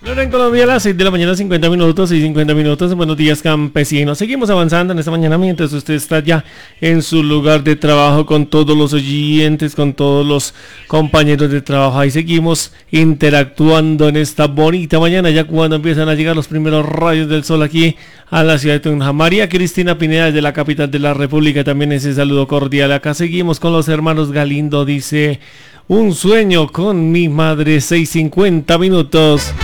Ahora en Colombia a las 6 de la mañana, 50 minutos y 50 minutos. Buenos días, campesinos. Seguimos avanzando en esta mañana mientras usted está ya en su lugar de trabajo con todos los oyentes, con todos los compañeros de trabajo. Ahí seguimos interactuando en esta bonita mañana, ya cuando empiezan a llegar los primeros rayos del sol aquí a la ciudad de Tunja. María Cristina Pineda, desde la capital de la República, también ese saludo cordial. Acá seguimos con los hermanos Galindo, dice: un sueño con mi madre, 6:50 minutos.